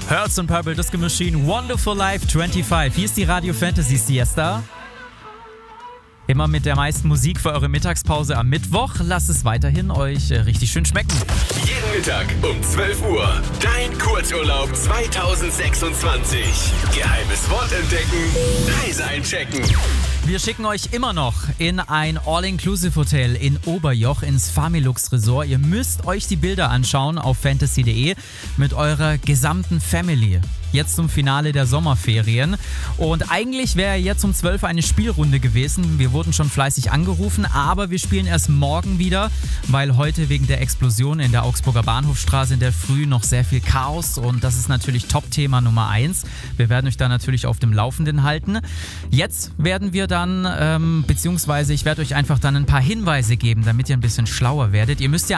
Hertz und Purple Disco Machine, Wonderful Life 25. Hier ist die Radio Fantasy Siesta. Immer mit der meisten Musik für eure Mittagspause am Mittwoch. Lasst es weiterhin euch richtig schön schmecken. Jeden Mittag um 12 Uhr. Dein Kurzurlaub 2026. Geheimes Wort entdecken. Reise einchecken. Wir schicken euch immer noch in ein All-Inclusive-Hotel in Oberjoch ins Familux Resort. Ihr müsst euch die Bilder anschauen auf fantasy.de mit eurer gesamten Family. Jetzt zum Finale der Sommerferien. Und eigentlich wäre jetzt um 12 Uhr eine Spielrunde gewesen. Wir wurden schon fleißig angerufen, aber wir spielen erst morgen wieder, weil heute wegen der Explosion in der Augsburger Bahnhofstraße in der Früh noch sehr viel Chaos und das ist natürlich Top-Thema Nummer 1. Wir werden euch da natürlich auf dem Laufenden halten. Jetzt werden wir dann, beziehungsweise ich werde euch einfach dann ein paar Hinweise geben, damit ihr ein bisschen schlauer werdet. Ihr müsst ja